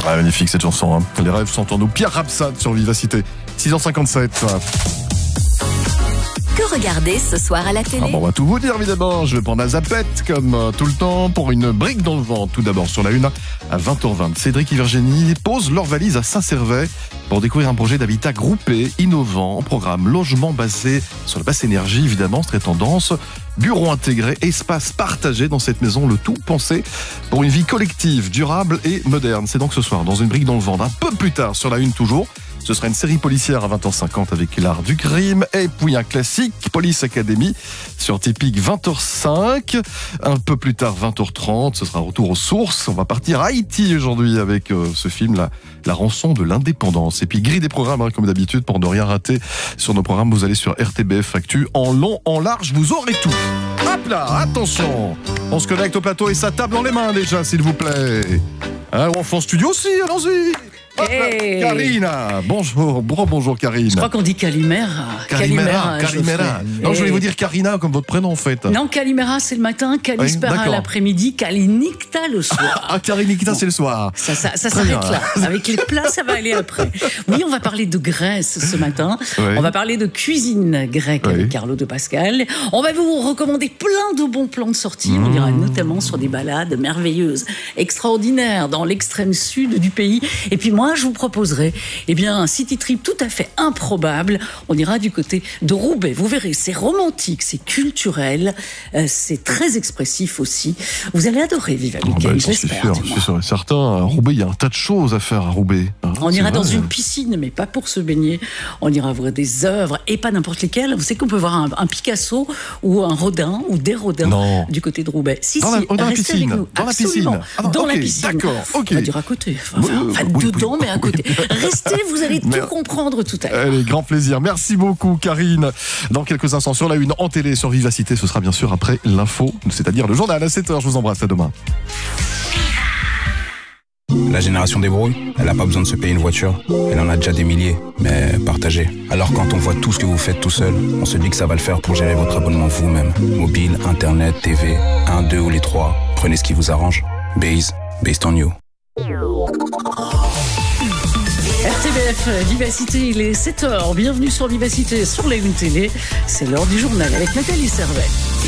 Ah, magnifique cette chanson. Hein. Les rêves sont en nous. Pierre Rapsade sur Vivacité. 6h57. Que regarder ce soir à la télé? On va tout vous dire évidemment. Je vais prendre la zapette comme tout le temps pour une brique dans le vent. Tout d'abord sur la une à 20h20. Cédric et Virginie posent leur valise à Saint-Servais pour découvrir un projet d'habitat groupé, innovant, programme logement basé sur la basse énergie évidemment, c'est très tendance. Bureau intégré, espace partagé dans cette maison, le tout pensé pour une vie collective, durable et moderne. C'est donc ce soir dans une brique dans le vent. Un peu plus tard sur la une toujours. Ce sera une série policière à 20h50 avec l'art du crime. Et puis un classique, Police Academy, sur Typique 20h05. Un peu plus tard, 20h30, ce sera retour aux sources. On va partir à Haïti aujourd'hui avec ce film, la rançon de l'indépendance. Et puis grille des programmes, hein, comme d'habitude, pour ne rien rater sur nos programmes. Vous allez sur RTBF Actu. En long, en large, vous aurez tout. Hop là, attention. On se connecte au plateau et sa table dans les mains déjà, s'il vous plaît. Alors, on fait en studio aussi, allons-y. Hey. Karina, bonjour Karine. Je crois qu'on dit Calimera. Calimera. Non, je voulais vous dire Karina comme votre prénom en fait. Non, Calimera c'est le matin, Calispera l'après-midi, Kalinicta le soir. Ah, Kalinicta c'est le soir. Ça s'arrête là. Avec les plats, ça va aller après. Oui, on va parler de Grèce ce matin. Oui. On va parler de cuisine grecque avec Carlo de Pascal. On va vous recommander plein de bons plans de sortie. On ira notamment sur des balades merveilleuses, extraordinaires dans l'extrême sud du pays. Et puis moi, je vous proposerai un city trip tout à fait improbable. On ira du côté de Roubaix. Vous verrez, c'est romantique, c'est culturel, c'est très expressif aussi. Vous allez adorer Viva Weekend, j'espère. Je suis sûr et certain. À Roubaix, il y a un tas de choses à faire à Roubaix. Hein, on ira dans une piscine, mais pas pour se baigner. On ira voir des œuvres, et pas n'importe lesquelles. Vous savez qu'on peut voir un Picasso ou un Rodin ou des Rodins du côté de Roubaix. Dans la piscine. Dans la piscine. D'accord, ok. On va dire à côté. Enfin, dedans, mais à côté. Restez, vous allez tout comprendre tout à l'heure. Allez, grand plaisir. Merci beaucoup, Karine. Dans quelques instants, sur la une en télé, sur Vivacité, ce sera bien sûr après l'info, c'est-à-dire le journal à 7h. Je vous embrasse, à demain. La génération des brouilles, elle n'a pas besoin de se payer une voiture. Elle en a déjà des milliers, mais partagée. Alors quand on voit tout ce que vous faites tout seul, on se dit que ça va le faire pour gérer votre abonnement vous-même. Mobile, internet, TV, 1, 2 ou les 3. Prenez ce qui vous arrange. Based on you. RTBF, Vivacité, il est 7h. Bienvenue sur Vivacité, sur la Une Télé. C'est l'heure du journal avec Nathalie Servet.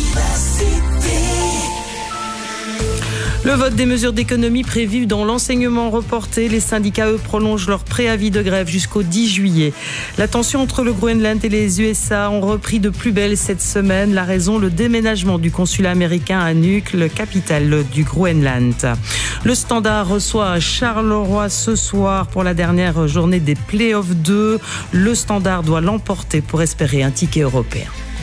Le vote des mesures d'économie prévues dans l'enseignement reporté. Les syndicats, eux, prolongent leur préavis de grève jusqu'au 10 juillet. La tension entre le Groenland et les USA ont repris de plus belle cette semaine. La raison, le déménagement du consulat américain à Nuuk, le capitale du Groenland. Le Standard reçoit Charleroi ce soir pour la dernière journée des Playoffs 2. Le Standard doit l'emporter pour espérer un ticket européen.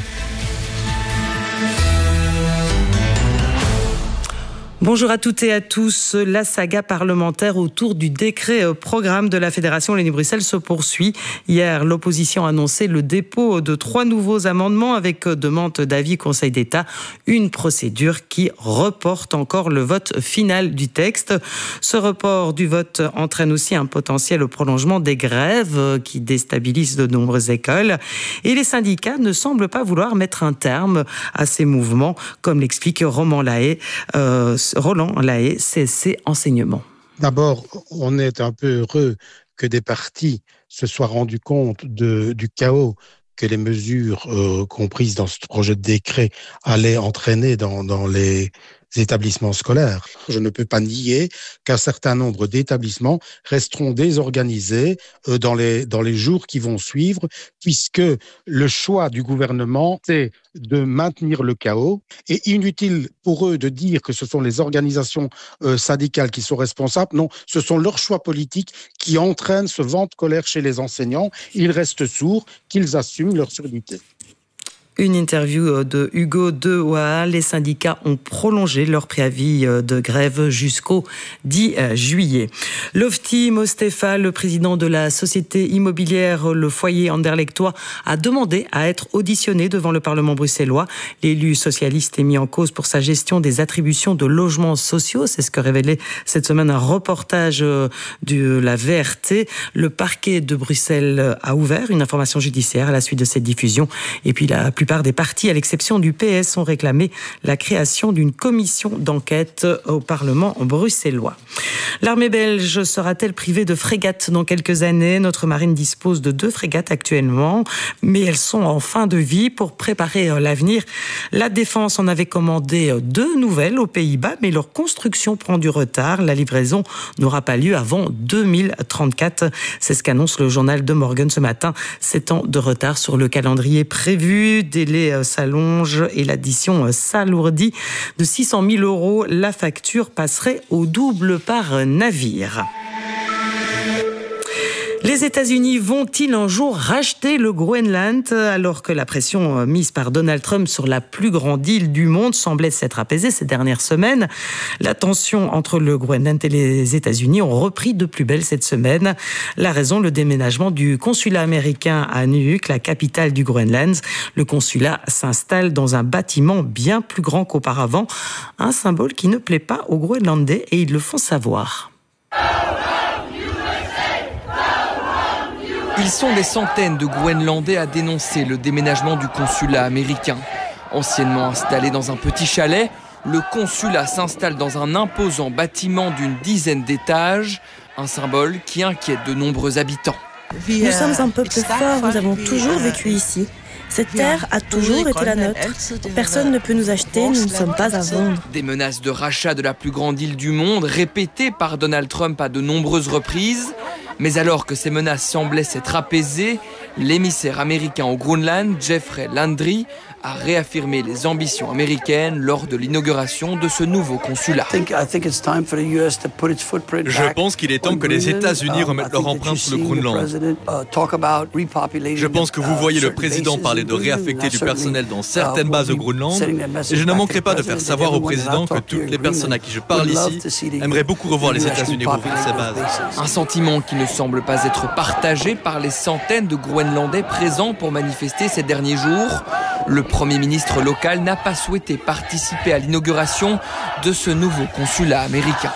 Bonjour à toutes et à tous. La saga parlementaire autour du décret programme de la Fédération Wallonie-Bruxelles se poursuit. Hier, l'opposition a annoncé le dépôt de 3 nouveaux amendements avec demande d'avis Conseil d'État. Une procédure qui reporte encore le vote final du texte. Ce report du vote entraîne aussi un potentiel prolongement des grèves qui déstabilisent de nombreuses écoles. Et les syndicats ne semblent pas vouloir mettre un terme à ces mouvements, comme l'explique Roland Lahaye, CSC Enseignement. D'abord, on est un peu heureux que des partis se soient rendus compte du chaos que les mesures comprises dans ce projet de décret allaient entraîner dans les établissements scolaires. Je ne peux pas nier qu'un certain nombre d'établissements resteront désorganisés dans les jours qui vont suivre, puisque le choix du gouvernement, c'est de maintenir le chaos. Et inutile pour eux de dire que ce sont les organisations syndicales qui sont responsables. Non, ce sont leurs choix politiques qui entraînent ce vent de colère chez les enseignants. Ils restent sourds, qu'ils assument leur surdité. Une interview de Hugo de Waal. Les syndicats ont prolongé leur préavis de grève jusqu'au 10 juillet. Lofty Mostefa, le président de la société immobilière Le Foyer Anderlechtois, a demandé à être auditionné devant le Parlement bruxellois. L'élu socialiste est mis en cause pour sa gestion des attributions de logements sociaux. C'est ce que révélait cette semaine un reportage de la VRT. Le parquet de Bruxelles a ouvert une information judiciaire à la suite de cette diffusion. Et puis la plupart plupart des partis, à l'exception du PS, ont réclamé la création d'une commission d'enquête au Parlement bruxellois. L'armée belge sera-t-elle privée de frégates dans quelques années ? Notre marine dispose de 2 frégates actuellement, mais elles sont en fin de vie. Pour préparer l'avenir, la Défense en avait commandé 2 nouvelles aux Pays-Bas, mais leur construction prend du retard. La livraison n'aura pas lieu avant 2034. C'est ce qu'annonce le journal De Morgen ce matin. 7 ans de retard sur le calendrier prévu. Délai s'allonge et l'addition s'alourdit. De 600 000 €, la facture passerait au double par navire. Les États-Unis vont-ils un jour racheter le Groenland alors que la pression mise par Donald Trump sur la plus grande île du monde semblait s'être apaisée ces dernières semaines? La tension entre le Groenland et les États-Unis ont repris de plus belle cette semaine. La raison, le déménagement du consulat américain à Nuuk, la capitale du Groenland. Le consulat s'installe dans un bâtiment bien plus grand qu'auparavant. Un symbole qui ne plaît pas aux Groenlandais et ils le font savoir. Ils sont des centaines de Groenlandais à dénoncer le déménagement du consulat américain. Anciennement installé dans un petit chalet, le consulat s'installe dans un imposant bâtiment d'une dizaine d'étages, un symbole qui inquiète de nombreux habitants. Nous sommes un peuple fort, nous avons toujours vécu ici. Cette terre a toujours été la nôtre. Personne ne peut nous acheter, nous ne sommes pas à vendre. Des menaces de rachat de la plus grande île du monde, répétées par Donald Trump à de nombreuses reprises. Mais alors que ces menaces semblaient s'être apaisées, l'émissaire américain au Groenland, Jeffrey Landry, a réaffirmé les ambitions américaines lors de l'inauguration de ce nouveau consulat. Je pense qu'il est temps que les États-Unis remettent leur empreinte sur le Groenland. Je pense que vous voyez le président parler de réaffecter du personnel dans certaines bases au Groenland, et je ne manquerai pas de faire savoir au président que toutes les personnes à qui je parle ici aimeraient beaucoup revoir les États-Unis rouvrir ces bases. Un sentiment qui ne semble pas être partagé par les centaines de Groenlandais présents pour manifester ces derniers jours. Le Premier ministre local n'a pas souhaité participer à l'inauguration de ce nouveau consulat américain.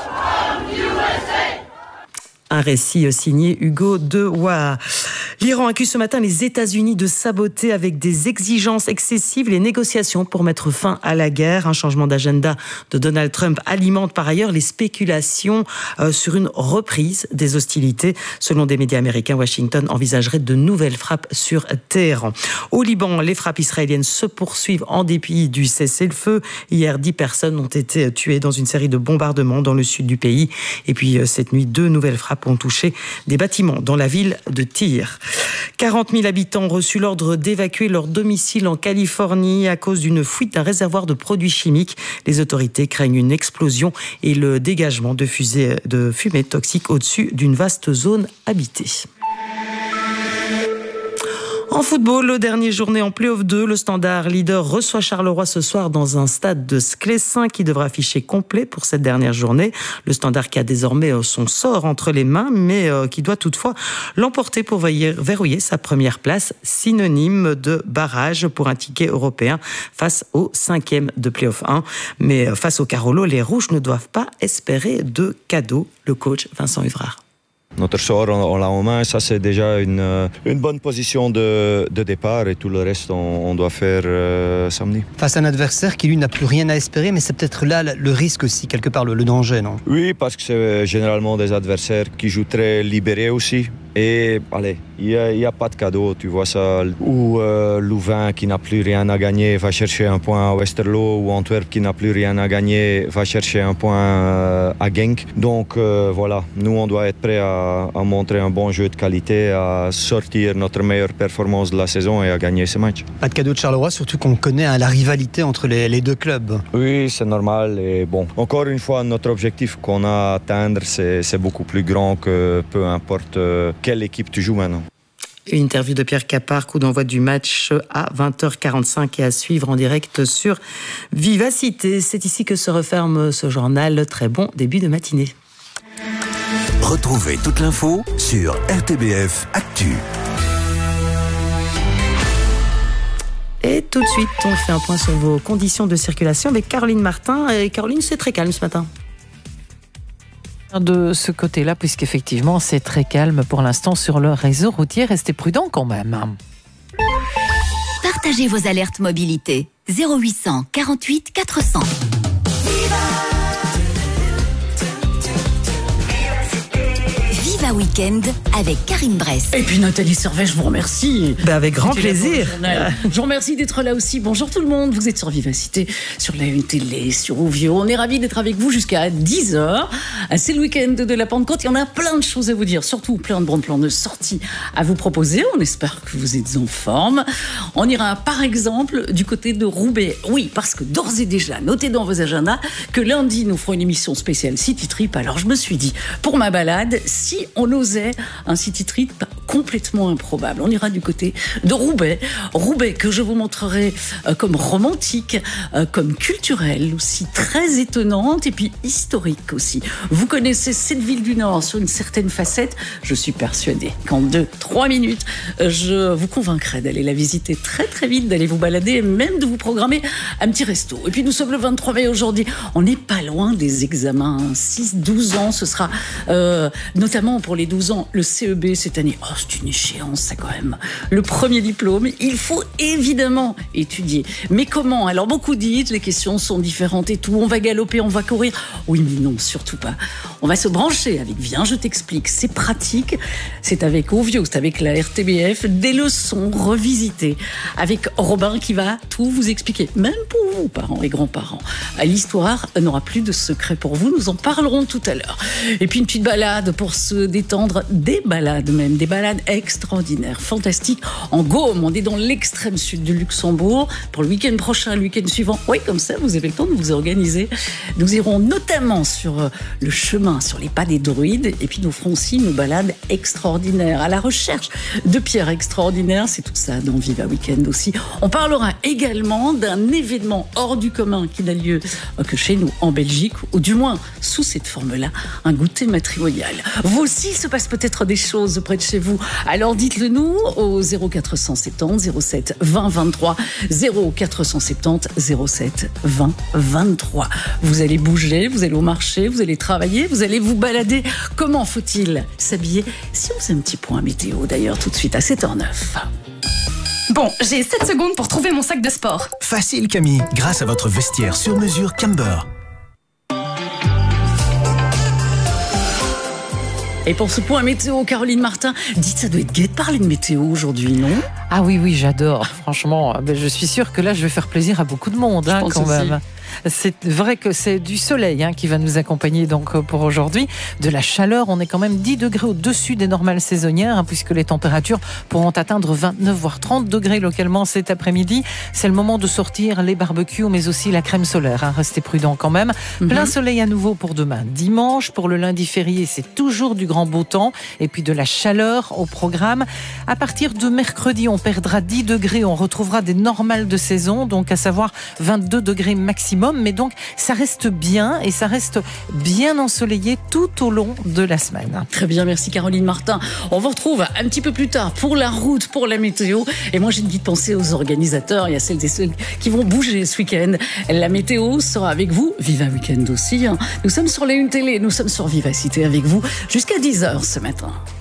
Un récit signé Hugo Dewa. L'Iran accuse ce matin les États-Unis de saboter avec des exigences excessives les négociations pour mettre fin à la guerre. Un changement d'agenda de Donald Trump alimente par ailleurs les spéculations sur une reprise des hostilités. Selon des médias américains, Washington envisagerait de nouvelles frappes sur Téhéran. Au Liban, les frappes israéliennes se poursuivent en dépit du cessez-le-feu. Hier, 10 personnes ont été tuées dans une série de bombardements dans le sud du pays. Et puis cette nuit, 2 nouvelles frappes ont touché des bâtiments dans la ville de Tyr. 40 000 habitants ont reçu l'ordre d'évacuer leur domicile en Californie à cause d'une fuite d'un réservoir de produits chimiques. Les autorités craignent une explosion et le dégagement de fumée toxique au-dessus d'une vaste zone habitée. En football, le dernier journée en play-off 2, le Standard leader reçoit Charleroi ce soir dans un stade de Sclessin qui devra afficher complet pour cette dernière journée. Le Standard qui a désormais son sort entre les mains, mais qui doit toutefois l'emporter pour verrouiller sa première place, synonyme de barrage pour un ticket européen face au 5e de play-off 1. Mais face au Carolo, les Rouges ne doivent pas espérer de cadeau. Le coach Vincent Huvrard. Notre sort, on l'a en main, ça c'est déjà une bonne position de départ et tout le reste on doit faire samedi. Face à un adversaire qui lui n'a plus rien à espérer, mais c'est peut-être là le risque aussi, quelque part le danger, non? Oui, parce que c'est généralement des adversaires qui jouent très libérés aussi. Et allez, il n'y a pas de cadeau, tu vois ça, où Louvain qui n'a plus rien à gagner va chercher un point à Westerlo, ou Antwerp qui n'a plus rien à gagner va chercher un point à Genk. Donc voilà, nous on doit être prêts à montrer un bon jeu de qualité, à sortir notre meilleure performance de la saison et à gagner ce match. Pas de cadeau de Charleroi, surtout qu'on connaît la rivalité entre les deux clubs. Oui, c'est normal et bon, encore une fois, notre objectif qu'on a à atteindre, c'est beaucoup plus grand que peu importe quelle équipe tu joues maintenant. Une interview de Pierre Capard, coup d'envoi du match à 20h45 et à suivre en direct sur Vivacité. C'est ici que se referme ce journal. Très bon début de matinée. Retrouvez toute l'info sur RTBF Actu. Et tout de suite, on fait un point sur vos conditions de circulation avec Caroline Martin. Et Caroline, c'est très calme ce matin. De ce côté-là, puisqu'effectivement, c'est très calme pour l'instant sur le réseau routier. Restez prudents quand même. Partagez vos alertes mobilité. 0800 48 400. Viva Weekend avec Karine Bress. Et puis Nathalie Servet, je vous remercie. Avec grand plaisir. Je vous remercie d'être là aussi. Bonjour tout le monde, vous êtes sur Vivacité, sur la Une Télé, sur Ovio. On est ravis d'être avec vous jusqu'à 10h. C'est le week-end de la Pentecôte. Il y en a plein de choses à vous dire, surtout plein de bons plans de sortie à vous proposer. On espère que vous êtes en forme. On ira par exemple du côté de Roubaix. Oui, parce que d'ores et déjà, notez dans vos agendas que lundi, nous ferons une émission spéciale City Trip. Alors je me suis dit, pour ma balade, si on osait un City Trip complètement improbable, on ira du côté de Roubaix. Roubaix que je vous montrerai comme romantique, comme culturelle aussi, très étonnante et puis historique aussi. Vous connaissez cette ville du Nord sur une certaine facette. Je suis persuadée qu'en 2-3 minutes, je vous convaincrai d'aller la visiter très très vite, d'aller vous balader et même de vous programmer un petit resto. Et puis nous sommes le 23 mai aujourd'hui. On n'est pas loin des examens. 6-12 ans, ce sera notamment pour les 12 ans, le CEB cette année. Oh, c'est une échéance, ça quand même. Le premier diplôme, il faut évidemment étudier. Mais comment? Alors beaucoup disent, les questions sont différentes et tout. On va galoper, on va courir. Oui, mais non, surtout pas. On va se brancher avec Viens, je t'explique. C'est pratique. C'est avec Ovio, c'est avec la RTBF. Des leçons revisitées. Avec Robin qui va tout vous expliquer. Même pour vous, parents et grands-parents. L'histoire n'aura plus de secret pour vous. Nous en parlerons tout à l'heure. Et puis une petite balade pour se détendre. Des balades même. Des balades extraordinaires, fantastiques. En Gaume, on est dans l'extrême sud du Luxembourg. Pour le week-end prochain, le week-end suivant. Oui, comme ça, vous avez le temps de vous organiser. Nous irons notamment sur le chemin, sur les pas des druides. Et puis nous ferons aussi une balade extraordinaire à la recherche de pierres extraordinaires. C'est tout ça dans Viva Weekend aussi. On parlera également d'un événement hors du commun qui n'a lieu que chez nous en Belgique, ou du moins sous cette forme-là, un goûter matrimonial. Vous aussi, il se passe peut-être des choses près de chez vous. Alors dites-le nous au 0470 07 20 23 0470 07 20 23. Vous allez bouger, vous allez au marché, vous allez travailler, vous allez vous balader. Comment faut-il s'habiller? Si on faisait un petit point météo d'ailleurs tout de suite à 7h09. Bon, j'ai 7 secondes pour trouver mon sac de sport. Facile Camille, grâce à votre vestiaire sur mesure Camber. Et pour ce point météo, Caroline Martin, dites, ça doit être gai de parler de météo aujourd'hui, non? Ah oui, j'adore. Franchement, je suis sûre que là, je vais faire plaisir à beaucoup de monde, quand même. C'est vrai que c'est du soleil qui va nous accompagner donc pour aujourd'hui. De la chaleur, on est quand même 10 degrés au-dessus des normales saisonnières, puisque les températures pourront atteindre 29 voire 30 degrés localement cet après-midi. C'est le moment de sortir les barbecues, mais aussi la crème solaire. Restez prudents quand même. Plein soleil à nouveau pour demain. Dimanche, pour le lundi férié, c'est toujours du grand beau temps et puis de la chaleur au programme. À partir de mercredi, on perdra 10 degrés. On retrouvera des normales de saison, donc à savoir 22 degrés maximum. Mais donc, ça reste bien et ça reste bien ensoleillé tout au long de la semaine. Très bien, merci Caroline Martin. On vous retrouve un petit peu plus tard pour la route, pour la météo. Et moi, j'ai une petite pensée aux organisateurs. Il y a celles et ceux qui vont bouger ce week-end. La météo sera avec vous. Viva Weekend aussi. Nous sommes sur la Une Télé, nous sommes sur Vivacité avec vous jusqu'à 10h ce matin.